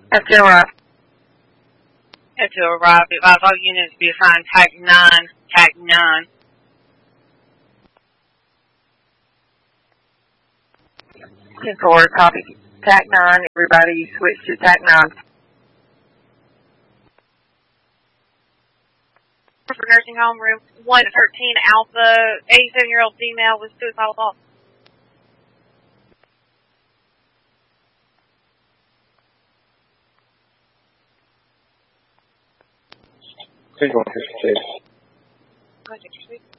Have to arrive. Have to arrive. Advise all units be assigned TAC 9. TAC 9. 10-4, copy. TAC 9, everybody switch to TAC 9. For nursing home room 113 Alpha, 87-year-old female with suicidal thoughts. Please go to 56.